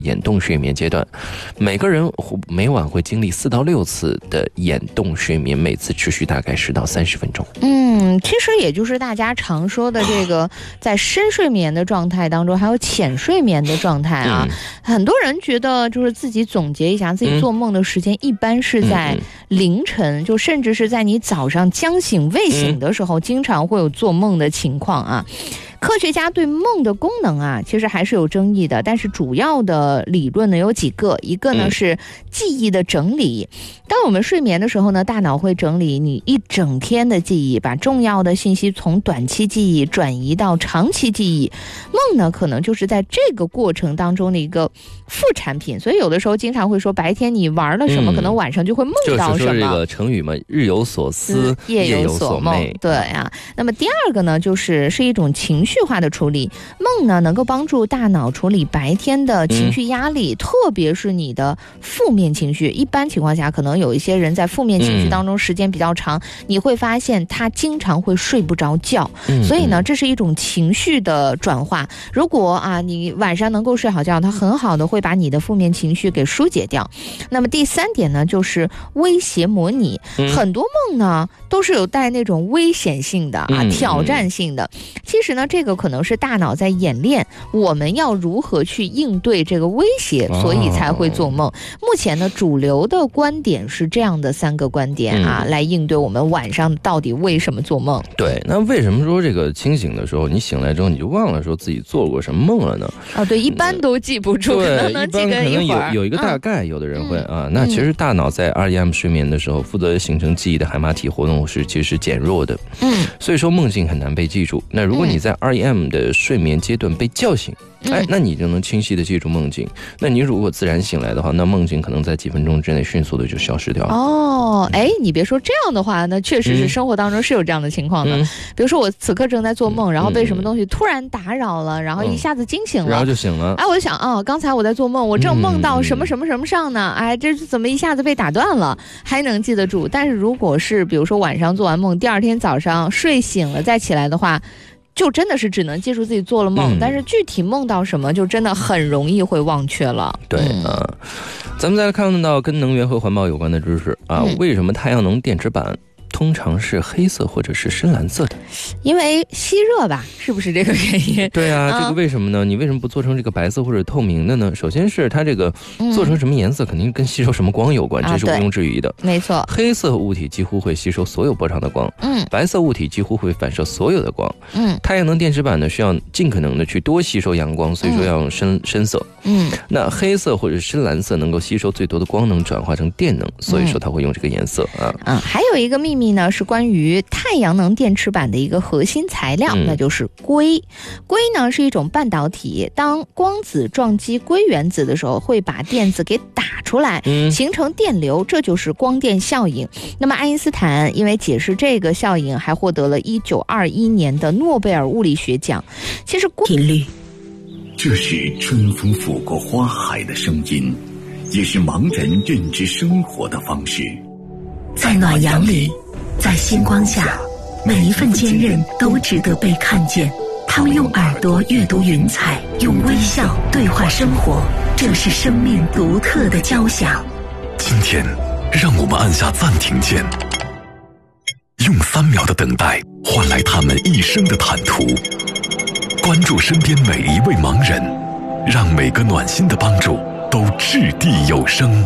眼动睡眠阶段，每个人每晚会经历4到6次的眼动睡眠，每次持续大概10到30分钟。 其实也就是大家常说的这个，在深睡眠的状态当中，还有浅睡眠的状态啊。很多人觉得，就是自己总结一下，自己做梦的时间一般是在凌晨，就甚至是在你早上将醒未醒的时候，经常会有做梦的情况啊。科学家对梦的功能啊，其实还是有争议的，但是主要的理论呢有几个，一个呢是记忆的整理。当我们睡眠的时候呢，大脑会整理你一整天的记忆，把重要的信息从短期记忆转移到长期记忆。梦呢，可能就是在这个过程当中的一个副产品，所以有的时候经常会说，白天你玩了什么，可能晚上就会梦到什么。 就是说这个成语嘛，日有所思，夜有所梦。 对啊。那么第二个呢，是一种情绪化的处理。梦呢，能够帮助大脑处理白天的情绪压力，特别是你的负面情绪。一般情况下，可能有一些人在负面情绪当中时间比较长，你会发现他经常会睡不着觉。所以呢，这是一种情绪的转化。如果啊，你晚上能够睡好觉，它很好的会把你的负面情绪给疏解掉。那么第3点呢，就是威胁模拟。很多梦呢都是有带那种危险性的啊，挑战性的。其实呢，这个可能是大脑在演练我们要如何去应对这个威胁，所以才会做梦。目前呢，主流的观点是这样的3个观点啊，来应对我们晚上到底为什么做梦。 对，那为什么说这个清醒的时候，你醒来之后你就忘了说自己做过什么梦了呢？ 对，一般都记不住，可能记个一会儿， 有一个大概，有的人会那其实大脑在REM 睡眠的时候，负责形成记忆的海马体活动其实是减弱的，所以说梦境很难被记住。那如果你在REM 的睡眠阶段被叫醒，那你就能清晰的记住梦境。那你如果自然醒来的话，那梦境可能在几分钟之内迅速的就消失掉了。 你别说这样的话，那确实是生活当中是有这样的情况的。比如说我此刻正在做梦，然后被什么东西突然打扰了，然后一下子惊醒了， 然后就醒了。 我就想刚才我在做梦，我正梦到什么什么什么上呢？这是怎么一下子被打断了，还能记得住。但是如果是比如说晚上做完梦，第二天早上睡醒了再起来的话，就真的是只能记住自己做了梦，但是具体梦到什么就真的很容易会忘却了。 对咱们再来看到跟能源和环保有关的知识为什么太阳能电池板通常是黑色或者是深蓝色的？ 因为吸热吧，是不是这个原因？ 对啊，这个为什么呢？你为什么不做成这个白色或者透明的呢？首先是它这个做成什么颜色，肯定跟吸收什么光有关，这是毋庸置疑的。 没错， 黑色物体几乎会吸收所有波长的光，白色物体几乎会反射所有的光。太阳能电池板呢，需要尽可能的去多吸收阳光，所以说要用深色。那黑色或者深蓝色能够吸收最多的光能转化成电能，所以说它会用这个颜色还有一个秘密呢，是关于太阳能电池板的一个核心材料，那就是硅。硅呢是一种半导体，当光子撞击硅原子的时候，会把电子给打出来，形成电流，这就是光电效应。那么爱因斯坦因为解释这个效应，还获得了1921年的诺贝尔物理学奖。其实频率，这是春风拂过花海的声音，也是盲人认知生活的方式。 在暖阳里，在星光下，每一份坚韧都值得被看见。他们用耳朵阅读云彩，用微笑对话生活，这是生命独特的交响。 今天让我们按下暂停键，用3秒的等待换来他们一生的坦途。关注身边每一位盲人，让每个暖心的帮助都掷地有声。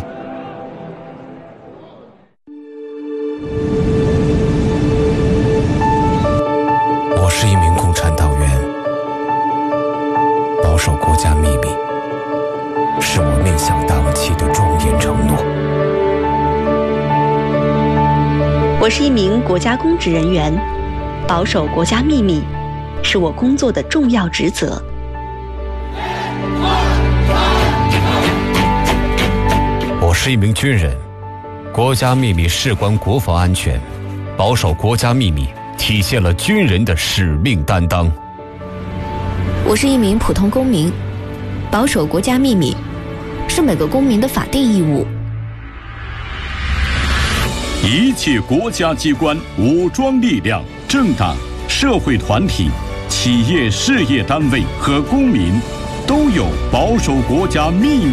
我是一名共产党员，保守国家秘密是我面向党旗的庄严承诺。 我是一名国家公职人员，保守国家秘密是我工作的重要职责。 我是一名军人，国家秘密事关国防安全，保守国家秘密体现了军人的使命担当。 我是一名普通公民，保守国家秘密是每个公民的法定义务。 一切国家机关、武装力量、政党、社会团体、企业事业单位和公民都有保守国家秘密